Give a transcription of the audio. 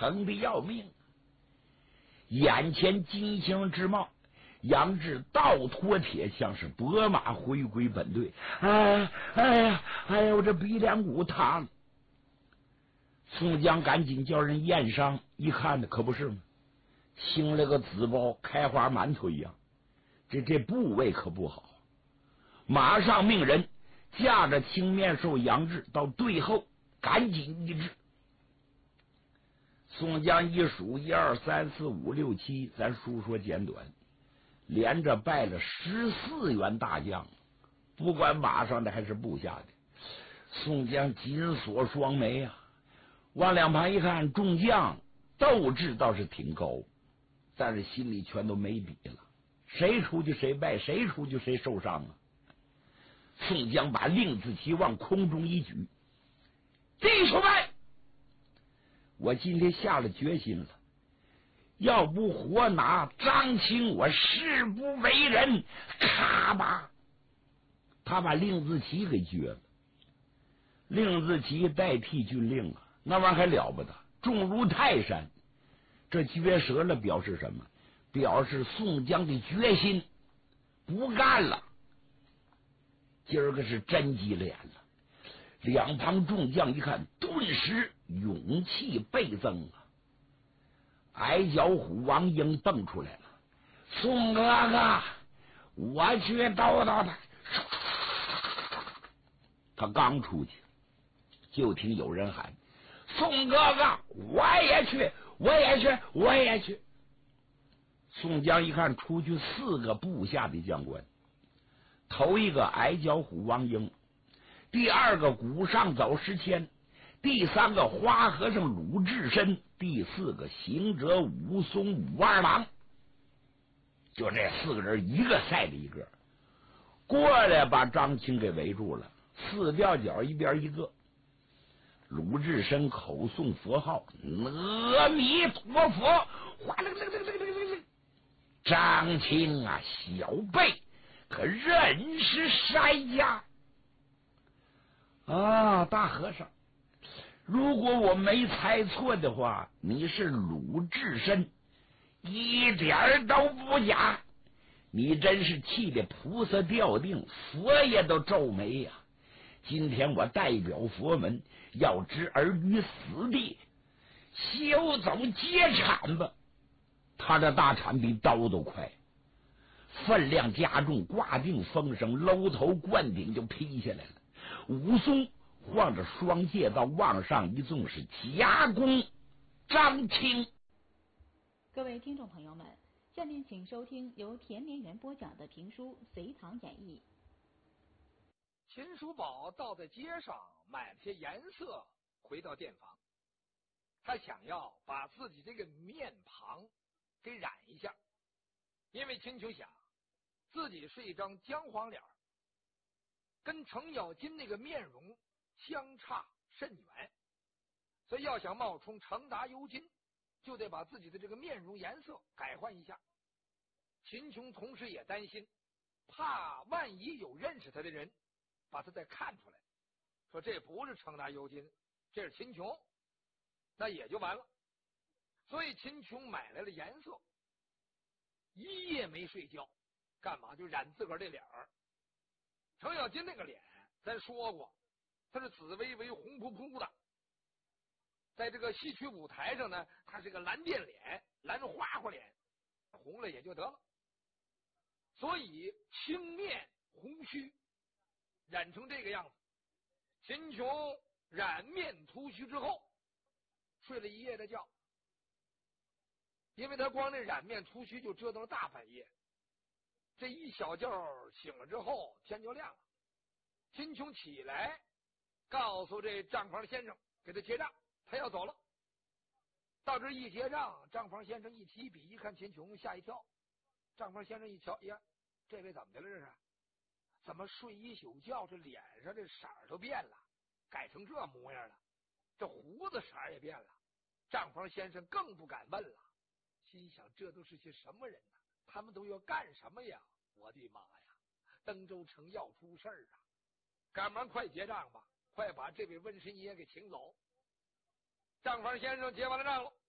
疼的要命。眼前金星之貌，杨志倒脱铁枪，是拨马回归本队。哎呀，我这鼻梁骨疼。宋江赶紧叫人验伤，一看呢，可不是吗？青了个紫包，开花馒头一样，这部位可不好。马上命人驾着青面兽杨志到队后赶紧医治。宋江一数1、2、3、4、5、6、7，咱书说简短，连着拜了14员大将，不管马上的还是部下的。宋江紧锁双眉啊，往两旁一看，众将斗志倒是挺高，但是心里全都没底了，谁出去谁败，谁出去谁受伤啊。宋江把令字旗往空中一举，弟兄们，我今天下了决心了，要不活拿张青，我誓不为人。咔吧，他把令字旗给撅了。令字旗代替军令啊，那玩意儿还了不得，重如泰山。这撅折了表示什么？表示宋江的决心，不干了。今儿个是真急了眼了。两旁众将一看，顿时勇气倍增啊！矮脚虎王英蹦出来了：“宋哥哥，我去叨叨他。”他刚出去，就听有人喊：“宋哥哥，我也去，我也去，我也去。”宋江一看，出去4个部下的将官，头一个矮脚虎王英，第2个鼓上早时迁，第3个花和尚鲁智深，第4个行者武松武二郎。就这4个人，一个赛的一个，过来把张青给围住了，4吊脚一边一个。鲁智深口诵佛号，阿弥陀佛，哗啦啦啦啦啦啦。张青啊，小辈可认识山家啊，大和尚，如果我没猜错的话，你是鲁智深，一点都不假。你真是气得菩萨掉腚，佛爷都皱眉呀。今天我代表佛门，要置儿于死地，休走劫产吧。他这大铲比刀都快，分量加重，挂定风声，搂头灌顶就劈下来了。武松晃着双戒刀往上一纵，是夹攻张青。 各位听众朋友们，下面请收听由田连元播讲的评书《隋唐演义》。 秦叔宝倒在街上买了些颜色，回到店房，他想要把自己这个面庞给染一下，因为秦琼想自己是一张姜黄脸，跟程咬金那个面容相差甚远，所以要想冒充程达尤金，就得把自己的这个面容颜色改换一下。秦琼同时也担心，怕万一有认识他的人把他再看出来，说这不是程达尤金，这是秦琼，那也就完了。所以秦琼买来了颜色，一夜没睡觉，干嘛就染自个儿这脸儿。程咬金那个脸咱说过，他是紫微微红扑扑的，在这个戏曲舞台上呢，他是个蓝靛脸，蓝花花脸，红了也就得了。所以青面红须染成这个样子。秦琼染面秃须之后睡了一夜的觉，因为他光那染面秃须就折腾了大半夜，这一小觉醒了之后天就亮了。秦琼起来告诉这账房先生给他结账，他要走了。到这一结账，账房先生一提笔一看秦琼，吓一跳。账房先生一瞧，呀，这位怎么的了？这是怎么睡一宿觉，这脸上这色儿都变了，改成这模样了，这胡子色儿也变了。账房先生更不敢问了，心想这都是些什么人呢？他们都要干什么呀？我的妈呀，登州城要出事儿啊！赶忙快结账吧，快把这位瘟神爷给请走。账房先生结完了账了，